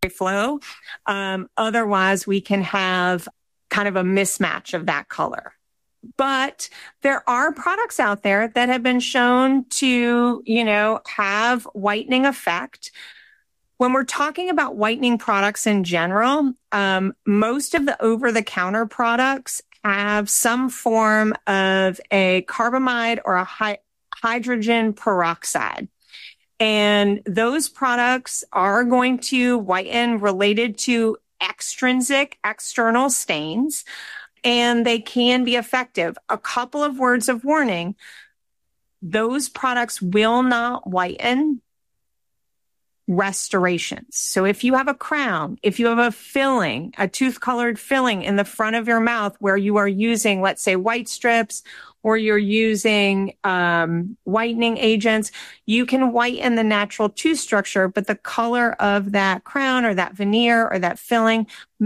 flow. Otherwise, we can have kind of a mismatch of that color. But there are products out there that have been shown to, have whitening effect. When we're talking about whitening products in general, most of the over-the-counter products have some form of a carbamide or a hydrogen peroxide. And those products are going to whiten related to extrinsic external stains, and they can be effective. A couple of words of warning: those products will not whiten restorations. So if you have a crown, if you have a filling, a tooth-colored filling in the front of your mouth where you are using, let's say, white strips, or you're using whitening agents, you can whiten the natural tooth structure, but the color of that crown or that veneer or that filling